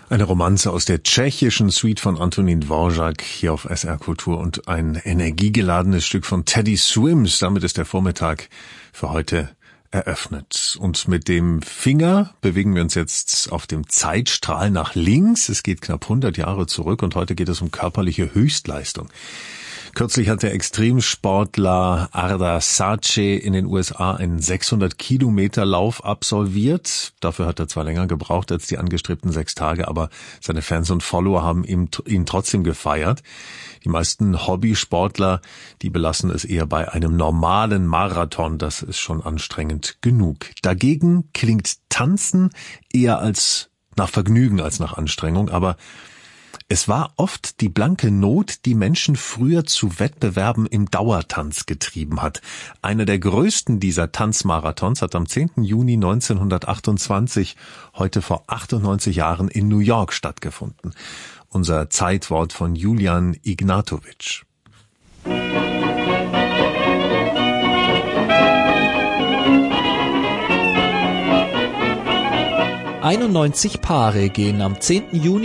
Eine Romanze aus der tschechischen Suite von Antonín Dvořák hier auf SR Kultur und ein energiegeladenes Stück von Teddy Swims. Damit ist der Vormittag für heute eröffnet. Und mit dem Finger bewegen wir uns jetzt auf dem Zeitstrahl nach links. Es geht knapp 100 Jahre zurück und heute geht es um körperliche Höchstleistung. Kürzlich hat der Extremsportler Ardar Sace in den USA einen 600-Kilometer-Lauf absolviert. Dafür hat er zwar länger gebraucht als die angestrebten 6 Tage, aber seine Fans und Follower haben ihn trotzdem gefeiert. Die meisten Hobbysportler, die belassen es eher bei einem normalen Marathon. Das ist schon anstrengend genug. Dagegen klingt Tanzen eher als nach Vergnügen als nach Anstrengung, aber es war oft die blanke Not, die Menschen früher zu Wettbewerben im Dauertanz getrieben hat. Einer der größten dieser Tanzmarathons hat am 10. Juni 1928, heute vor 98 Jahren, in New York stattgefunden. Unser Zeitwort von Julian Ignatowitsch. 91 Paare gehen am 10. Juni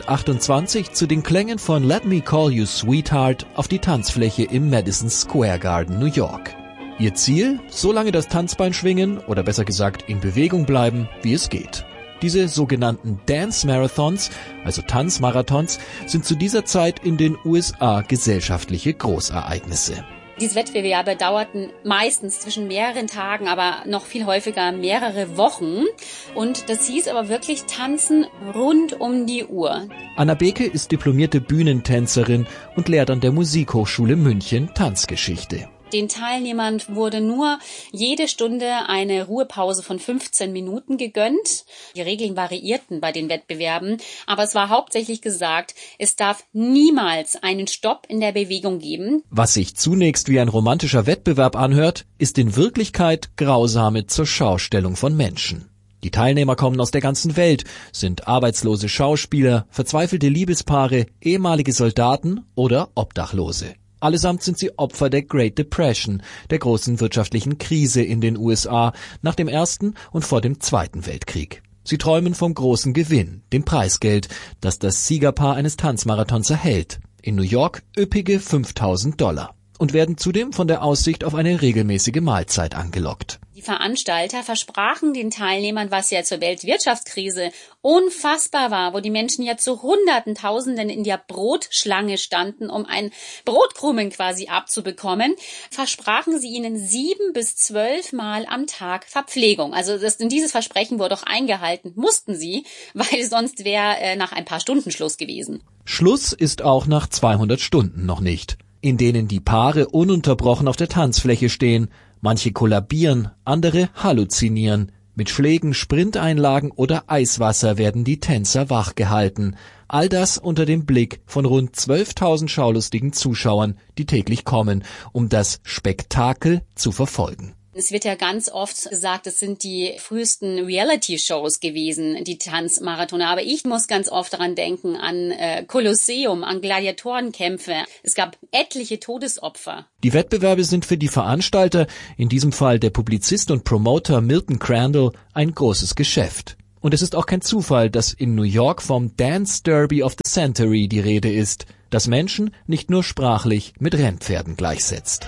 1928 zu den Klängen von Let Me Call You Sweetheart auf die Tanzfläche im Madison Square Garden, New York. Ihr Ziel? So lange das Tanzbein schwingen oder besser gesagt in Bewegung bleiben, wie es geht. Diese sogenannten Dance Marathons, also Tanzmarathons, sind zu dieser Zeit in den USA gesellschaftliche Großereignisse. Diese Wettbewerbe dauerten meistens zwischen mehreren Tagen, aber noch viel häufiger mehrere Wochen. Und das hieß aber wirklich Tanzen rund um die Uhr. Anna Beke ist diplomierte Bühnentänzerin und lehrt an der Musikhochschule München Tanzgeschichte. Den Teilnehmern wurde nur jede Stunde eine Ruhepause von 15 Minuten gegönnt. Die Regeln variierten bei den Wettbewerben, aber es war hauptsächlich gesagt, es darf niemals einen Stopp in der Bewegung geben. Was sich zunächst wie ein romantischer Wettbewerb anhört, ist in Wirklichkeit grausame Zurschaustellung von Menschen. Die Teilnehmer kommen aus der ganzen Welt, sind arbeitslose Schauspieler, verzweifelte Liebespaare, ehemalige Soldaten oder Obdachlose. Allesamt sind sie Opfer der Great Depression, der großen wirtschaftlichen Krise in den USA nach dem Ersten und vor dem Zweiten Weltkrieg. Sie träumen vom großen Gewinn, dem Preisgeld, das das Siegerpaar eines Tanzmarathons erhält. In New York üppige $5.000 und werden zudem von der Aussicht auf eine regelmäßige Mahlzeit angelockt. Die Veranstalter versprachen den Teilnehmern, was ja zur Weltwirtschaftskrise unfassbar war, wo die Menschen ja zu Hunderten, Tausenden in der Brotschlange standen, um ein Brotkrumen quasi abzubekommen, versprachen sie ihnen 7 bis 12 Mal am Tag Verpflegung. Also dieses Versprechen wurde auch eingehalten, mussten sie, weil sonst wäre nach ein paar Stunden Schluss gewesen. Schluss ist auch nach 200 Stunden noch nicht, in denen die Paare ununterbrochen auf der Tanzfläche stehen. Manche kollabieren, andere halluzinieren. Mit Schlägen, Sprinteinlagen oder Eiswasser werden die Tänzer wachgehalten. All das unter dem Blick von rund 12.000 schaulustigen Zuschauern, die täglich kommen, um das Spektakel zu verfolgen. Es wird ja ganz oft gesagt, es sind die frühesten Reality-Shows gewesen, die Tanzmarathone. Aber ich muss ganz oft daran denken, an Kolosseum, an Gladiatorenkämpfe. Es gab etliche Todesopfer. Die Wettbewerbe sind für die Veranstalter, in diesem Fall der Publizist und Promoter Milton Crandall, ein großes Geschäft. Und es ist auch kein Zufall, dass in New York vom Dance Derby of the Century die Rede ist, das Menschen nicht nur sprachlich mit Rennpferden gleichsetzt.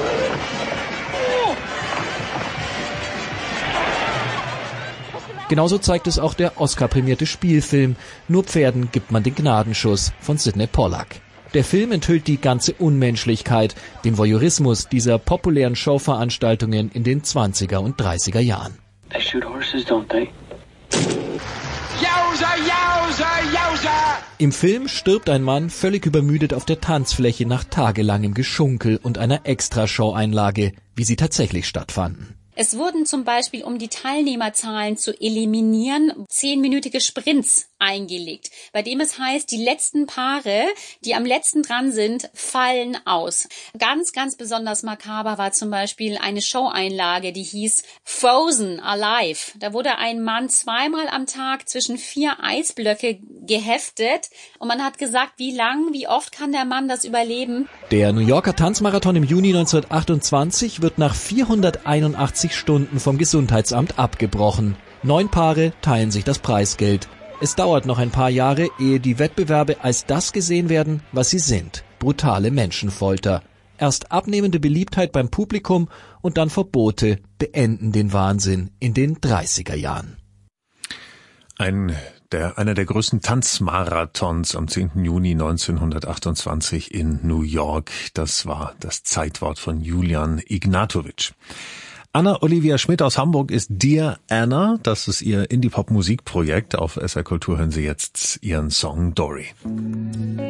Genauso zeigt es auch der Oscar-prämierte Spielfilm Nur Pferden gibt man den Gnadenschuss von Sidney Pollack. Der Film enthüllt die ganze Unmenschlichkeit, den Voyeurismus dieser populären Showveranstaltungen in den 20er und 30er Jahren. They shoot horses, don't they? Jausa, jausa, jausa! Im Film stirbt ein Mann völlig übermüdet auf der Tanzfläche nach tagelangem Geschunkel und einer Extrashow-Einlage, wie sie tatsächlich stattfanden. Es wurden zum Beispiel, um die Teilnehmerzahlen zu eliminieren, 10-minütige Sprints eingelegt, bei dem es heißt, die letzten Paare, die am letzten dran sind, fallen aus. Ganz, ganz besonders makaber war zum Beispiel eine Show-Einlage, die hieß Frozen Alive. Da wurde ein Mann 2-mal am Tag zwischen 4 Eisblöcke geheftet und man hat gesagt, wie oft kann der Mann das überleben? Der New Yorker Tanzmarathon im Juni 1928 wird nach 481 Stunden vom Gesundheitsamt abgebrochen. 9 Paare teilen sich das Preisgeld. Es dauert noch ein paar Jahre, ehe die Wettbewerbe als das gesehen werden, was sie sind: brutale Menschenfolter. Erst abnehmende Beliebtheit beim Publikum und dann Verbote beenden den Wahnsinn in den 30er Jahren. Einer der größten Tanzmarathons am 10. Juni 1928 in New York. Das war das Zeitwort von Julian Ignatowitsch. Anna Olivia Schmidt aus Hamburg ist Dear Anna. Das ist ihr Indie-Pop-Musikprojekt. Auf SR Kultur hören Sie jetzt ihren Song Dory.